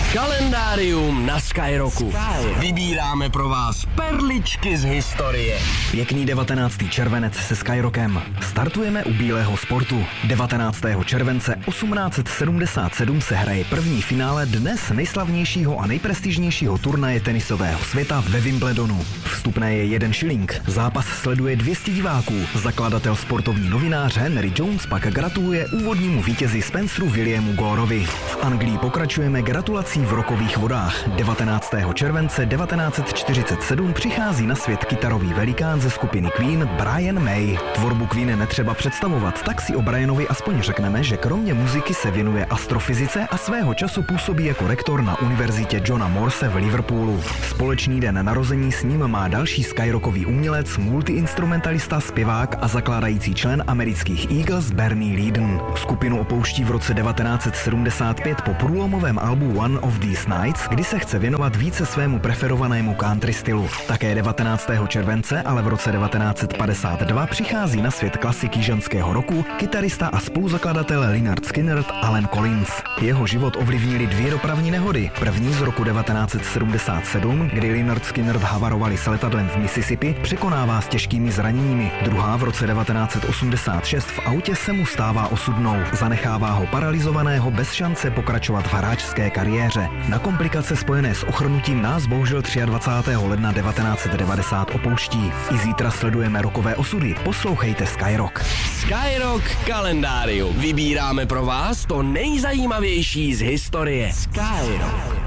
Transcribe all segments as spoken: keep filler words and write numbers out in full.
Kalendárium na Skyrocku. Vybíráme pro vás perličky z historie. Pěkný devatenáctý červenec se Skyrockem. Startujeme u bílého sportu. devatenáctého července osmnáct sedmdesát sedm se hraje první finále dnes nejslavnějšího a nejprestižnějšího turnaje tenisového světa ve Wimbledonu. Vstupné je jeden šiling. Zápas sleduje dvě stě diváků. Zakladatel sportovní novinář Henry Jones pak gratuluje úvodnímu vítězi Spenceru Williamu Goreovi. V Anglii pokračujeme gratulací v rokových vodách. devatenáctého července devatenáct čtyřicet sedm přichází na svět kytarový velikán ze skupiny Queen Brian May. Tvorbu Queen netřeba představovat, tak si o Brianovi aspoň řekneme, že kromě muziky se věnuje astrofyzice a svého času působí jako rektor na univerzitě Johna Morse v Liverpoolu. Společný den narození s ním má další skyrockový umělec, multiinstrumentalista, zpěvák a zakládající člen amerických Eagles Bernie Leadon. Skupinu opouští v roce devatenáct sedmdesát pět po průlomovém albu One of These Nights, kdy se chce věnovat více svému preferovanému country stylu. Také devatenáctého července, ale v roce devatenáct padesát dva přichází na svět klasik jižanského roku, kytarista a spoluzakladatel Lynyrd Skynyrd Allen Collins. Jeho život ovlivnily dvě dopravní nehody. První z roku devatenáct sedmdesát sedm, kdy Lynyrd Skynyrd havarovali s letadlem v Mississippi, překonává s těžkými zraněními. Druhá v roce devatenáct osmdesát šest v autě se mu stává osudnou. Zanechává ho paralizovaného bez šance pokračovat v hráčské kariéře. Na komplikace spojené s ochrnutím nás bohužel dvacátého třetího ledna devatenáct devadesát opouští. I zítra sledujeme rokové osudy. Poslouchejte Skyrock. Skyrock kalendárium. Vybíráme pro vás to nejzajímavější z historie. Skyrock.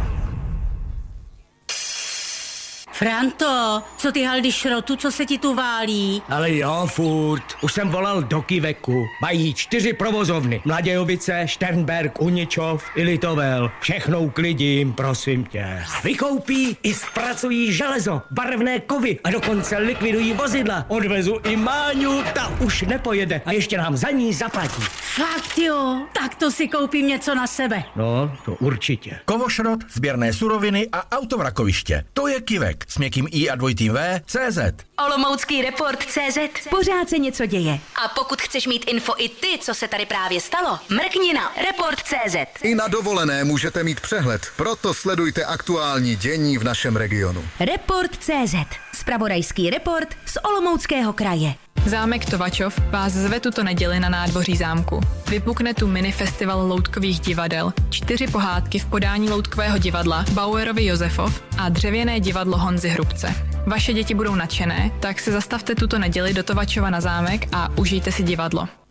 Franto, co ty haldy šrotu, co se ti tu válí? Ale jo, furt. Už jsem volal do Kiveku. Mají čtyři provozovny. Mladějovice, Šternberk, Uničov i Litovel. Všechno uklidím, prosím tě. Vykoupí i zpracují železo, barevné kovy a dokonce likvidují vozidla. Odvezu i Máňu, ta už nepojede a ještě nám za ní zaplatí. Fakt jo, tak to si koupím něco na sebe. No, to určitě. Kovošrot, sběrné suroviny a autovrakoviště. To je Kivek. S měkkým i a dvojitým V, C Z. Olomoucký report C Z. Pořád se něco děje. A pokud chceš mít info i ty, co se tady právě stalo, mrkni na report C Z. I na dovolené můžete mít přehled, proto sledujte aktuální dění v našem regionu. Report C Z. Zpravodajský report z Olomouckého kraje. Zámek Tovačov vás zve tuto neděli na nádvoří zámku. Vypukne tu minifestival loutkových divadel, čtyři pohádky v podání loutkového divadla Bauerovi Josefov a dřevěné divadlo Honzy Hrubce. Vaše děti budou nadšené, tak se zastavte tuto neděli do Tovačova na zámek a užijte si divadlo.